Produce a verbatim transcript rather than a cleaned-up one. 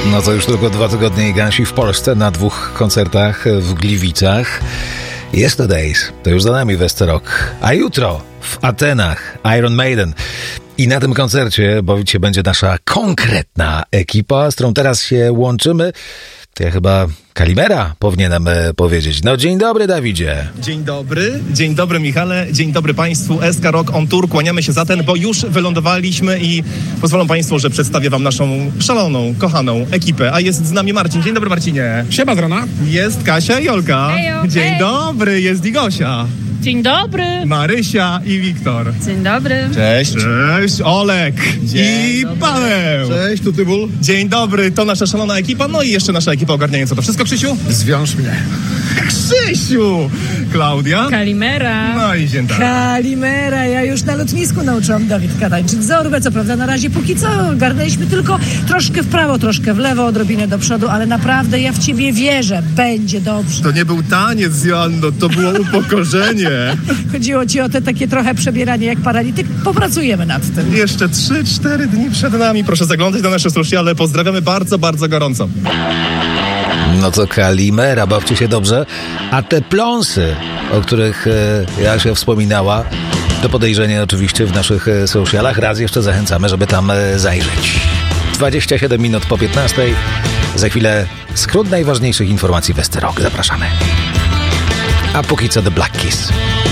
No to już tylko dwa tygodnie i Gansi w Polsce na dwóch koncertach w Gliwicach. Yesterdays to już za nami Westerok, a jutro w Atenach Iron Maiden. I na tym koncercie bawić się będzie nasza konkretna ekipa, z którą teraz się łączymy. To ja chyba Kalimera powinienem powiedzieć. No dzień dobry, Dawidzie. Dzień dobry, dzień dobry Michale, dzień dobry Państwu. S K Rock on Tour, kłaniamy się za ten, bo już wylądowaliśmy i pozwolą Państwo, że przedstawię Wam naszą szaloną, kochaną ekipę. A jest z nami Marcin. Dzień dobry, Marcinie. Siema z rana. Jest Kasia i Olka. Hejo, Dzień hej. dobry, jest Igosia. Dzień dobry. Marysia i Wiktor. Dzień dobry. Cześć. Cześć, Olek. Dzień I dobry. Paweł. Cześć, tu Tybul. Dzień dobry, to nasza szalona ekipa, no i jeszcze nasza ekipa ogarniająca to wszystko. Krzysiu? Zwiąż mnie. Krzysiu! Klaudia? Kalimera. No i dzień dobry. Kalimera, ja już na lotnisku nauczyłam Dawidka tańczyć zorbę, co prawda na razie póki co garnęliśmy tylko troszkę w prawo, troszkę w lewo, odrobinę do przodu, ale naprawdę ja w ciebie wierzę, będzie dobrze. To nie był taniec, Joanno, to było upokorzenie. Chodziło ci o te takie trochę przebieranie jak paralityk, popracujemy nad tym. Jeszcze trzy cztery dni przed nami. Proszę zaglądać na nasze sociale. Pozdrawiamy bardzo, bardzo gorąco. No to Kalimera, bawcie się dobrze. A te pląsy, o których e, Jasia wspominała, to podejrzenie oczywiście w naszych e, socialach. Raz jeszcze zachęcamy, żeby tam e, zajrzeć. dwadzieścia siedem minut po piętnastej. Za chwilę skrót najważniejszych informacji Westerok. Zapraszamy. A póki co The Black Keys.